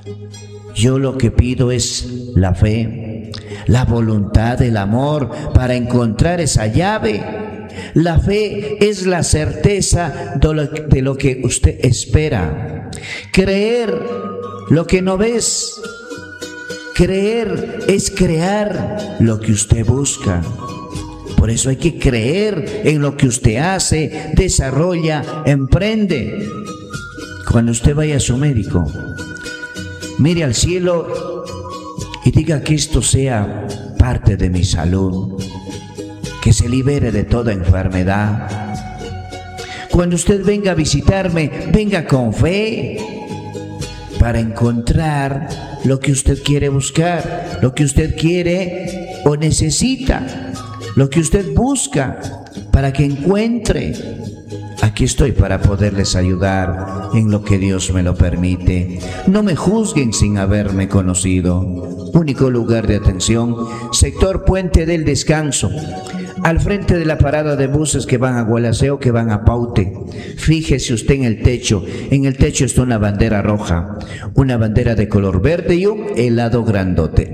Yo lo que pido es la fe, la voluntad, el amor para encontrar esa llave. La fe es la certeza de lo que usted espera. Creer lo que no ves. Creer es crear lo que usted busca. Por eso hay que creer en lo que usted hace, desarrolla, emprende. Cuando usted vaya a su médico, mire al cielo y diga que esto sea parte de mi salud, que se libere de toda enfermedad. Cuando usted venga a visitarme, venga con fe para encontrar lo que usted quiere buscar, lo que usted quiere o necesita, lo que usted busca para que encuentre. Aquí estoy para poderles ayudar en lo que Dios me lo permite. No me juzguen sin haberme conocido. Único lugar de atención, sector Puente del Descanso, al frente de la parada de buses que van a Gualaceo, que van a Paute. Fíjese usted en el techo. En el techo está una bandera roja, una bandera de color verde y un helado grandote.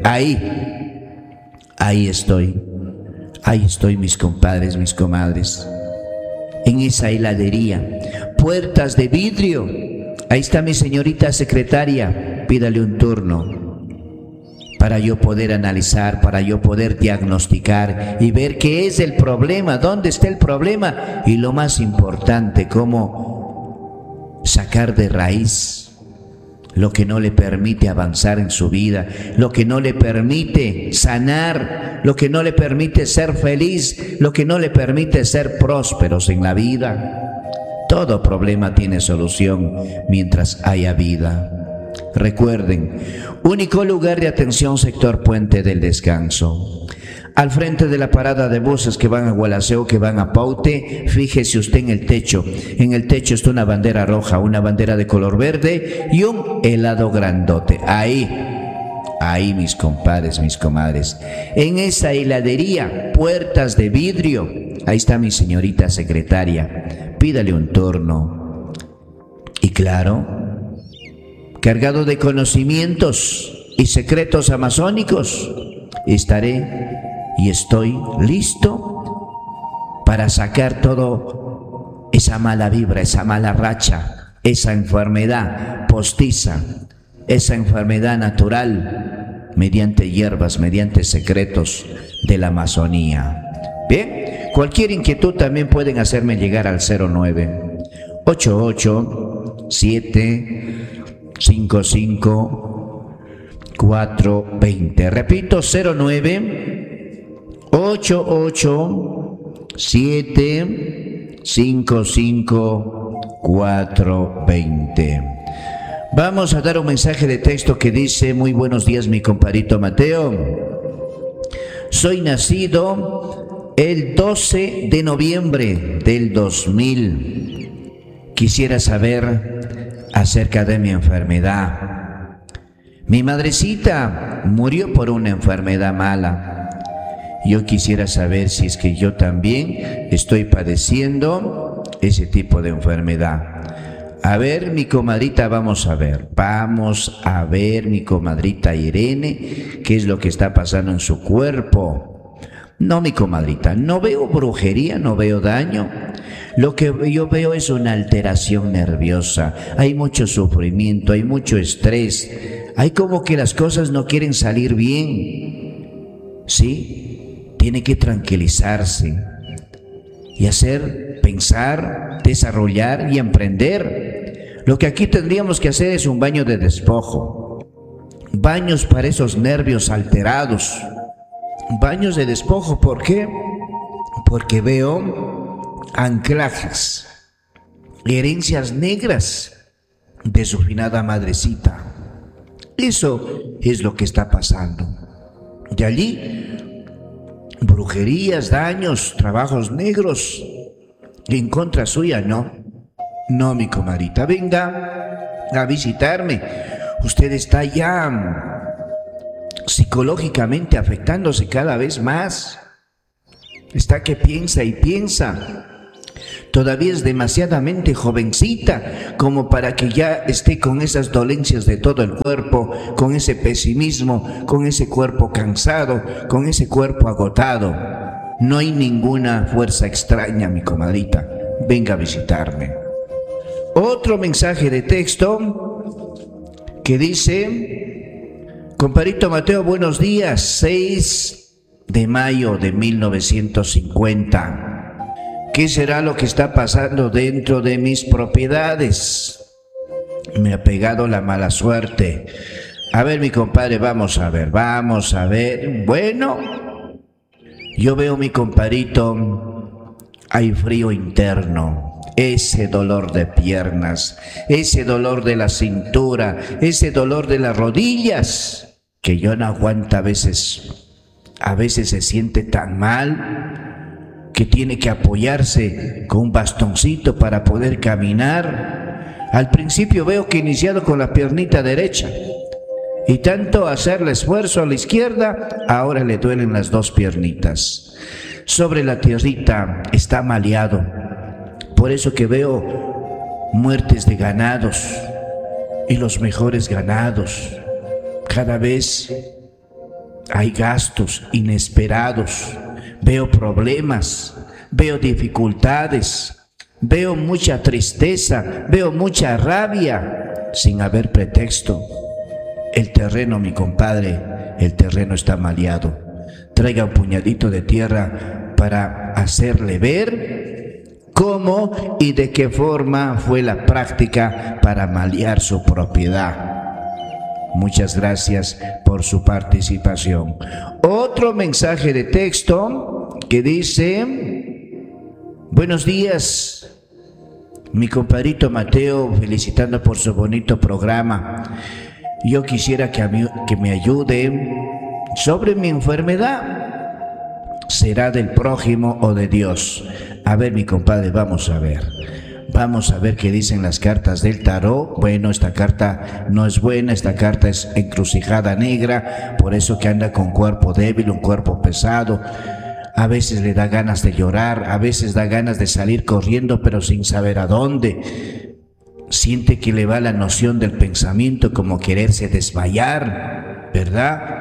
Ahí estoy. Ahí estoy, mis compadres, mis comadres. En esa heladería, puertas de vidrio. Ahí está mi señorita secretaria. Pídale un turno para yo poder analizar, para yo poder diagnosticar y ver qué es el problema, dónde está el problema y lo más importante, cómo sacar de raíz lo que no le permite avanzar en su vida, lo que no le permite sanar, lo que no le permite ser feliz, lo que no le permite ser prósperos en la vida. Todo problema tiene solución mientras haya vida. Recuerden, único lugar de atención, sector Puente del Descanso. Al frente de la parada de buses que van a Gualaceo, que van a Paute, fíjese usted en el techo. En el techo está una bandera roja, una bandera de color verde y un helado grandote. Ahí mis compadres, mis comadres. En esa heladería, puertas de vidrio. Ahí está mi señorita secretaria. Pídale un turno. Y claro, cargado de conocimientos y secretos amazónicos, estaré y estoy listo para sacar todo esa mala vibra, esa mala racha, esa enfermedad postiza, esa enfermedad natural, mediante hierbas, mediante secretos de la Amazonía. Bien, cualquier inquietud también pueden hacerme llegar al 09 88 755 420. Repito, 09 88 755 420. Vamos a dar un mensaje de texto que dice: muy buenos días, mi compadrito Mateo. Soy nacido el 12 de noviembre del 2000. Quisiera saber acerca de mi enfermedad. Mi madrecita murió por una enfermedad mala. Yo quisiera saber si es que yo también estoy padeciendo ese tipo de enfermedad. A ver, mi comadrita, vamos a ver, mi comadrita Irene, qué es lo que está pasando en su cuerpo. No, mi comadrita, no veo brujería, no veo daño. Lo que yo veo es una alteración nerviosa. Hay mucho sufrimiento, hay mucho estrés. Hay como que las cosas no quieren salir bien. ¿Sí? Tiene que tranquilizarse y pensar, desarrollar y emprender. Lo que aquí tendríamos que hacer es un baño de despojo. Baños para esos nervios alterados. Baños de despojo, ¿por qué? Porque veo anclajes, herencias negras de su finada madrecita. Eso es lo que está pasando. De allí, brujerías, daños, trabajos negros en contra suya, no, mi comadrita, venga a visitarme. Usted está ya psicológicamente afectándose cada vez más. Está que piensa y piensa. Todavía es demasiadamente jovencita como para que ya esté con esas dolencias de todo el cuerpo, con ese pesimismo, con ese cuerpo cansado, con ese cuerpo agotado. No hay ninguna fuerza extraña, mi comadrita. Venga a visitarme. Otro mensaje de texto que dice: compadrito Mateo, buenos días, 6 de mayo de 1950. ¿Qué será lo que está pasando dentro de mis propiedades? Me ha pegado la mala suerte. A ver, mi compadre, vamos a ver. Bueno, yo veo, mi compadrito, hay frío interno. Ese dolor de piernas, ese dolor de la cintura, ese dolor de las rodillas, que yo no aguanto a veces. A veces se siente tan mal que tiene que apoyarse con un bastoncito para poder caminar. Al principio veo que iniciado con la piernita derecha y tanto hacerle esfuerzo a la izquierda, ahora le duelen las dos piernitas. Sobre la tierrita está maleado, por eso que veo muertes de ganados y los mejores ganados. Cada vez hay gastos inesperados. Veo problemas, veo dificultades, veo mucha tristeza, veo mucha rabia, sin haber pretexto. El terreno, mi compadre, el terreno está maleado. Traiga un puñadito de tierra para hacerle ver cómo y de qué forma fue la práctica para malear su propiedad. Muchas gracias por su participación. Otro mensaje de texto que dice: buenos días, mi compadrito Mateo, felicitando por su bonito programa. Yo quisiera que me ayude sobre mi enfermedad. ¿Será del prójimo o de Dios? A ver, mi compadre, vamos a ver qué dicen las cartas del tarot. Bueno, esta carta no es buena, esta carta es encrucijada negra, por eso que anda con cuerpo débil, un cuerpo pesado. A veces le da ganas de llorar, a veces da ganas de salir corriendo, pero sin saber a dónde. Siente que le va la noción del pensamiento, como quererse desmayar, ¿verdad?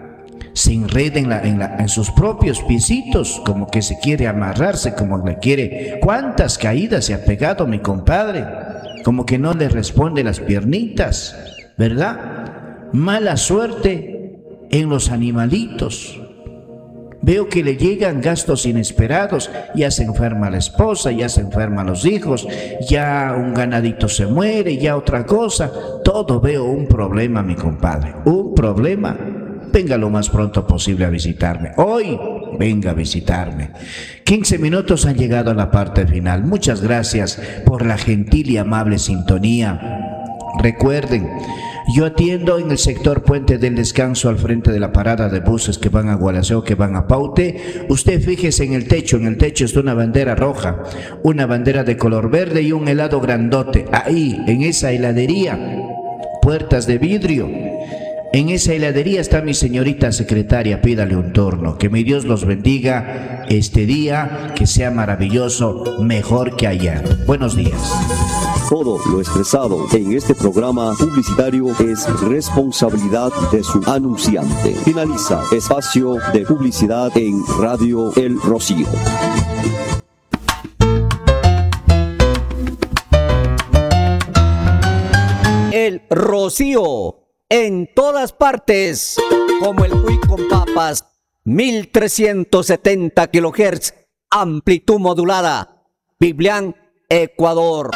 Se enreda en sus propios piecitos, como que se quiere amarrarse, como le quiere. ¿Cuántas caídas se ha pegado, mi compadre? Como que no le responde las piernitas, ¿verdad? Mala suerte en los animalitos. Veo que le llegan gastos inesperados, ya se enferma la esposa, ya se enferman los hijos, ya un ganadito se muere, ya otra cosa. Todo veo un problema, mi compadre, un problema. Venga lo más pronto posible a visitarme. Hoy, venga a visitarme. 15 minutos han llegado a la parte final. Muchas gracias por la gentil y amable sintonía. Recuerden, yo atiendo en el sector Puente del Descanso, al frente de la parada de buses que van a Gualaceo, que van a Paute. Usted fíjese en el techo está una bandera roja, una bandera de color verde y un helado grandote. Ahí, en esa heladería, puertas de vidrio. En esa heladería está mi señorita secretaria, pídale un turno. Que mi Dios los bendiga este día, que sea maravilloso, mejor que ayer. Buenos días. Todo lo expresado en este programa publicitario es responsabilidad de su anunciante. Finaliza espacio de publicidad en Radio El Rocío. El Rocío. En todas partes, como el cuy con papas, 1370 kHz, amplitud modulada, Biblián, Ecuador.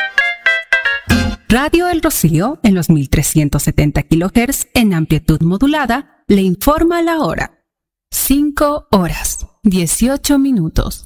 Radio El Rocío, en los 1370 kHz, en amplitud modulada, le informa la hora. 5 horas, 18 minutos.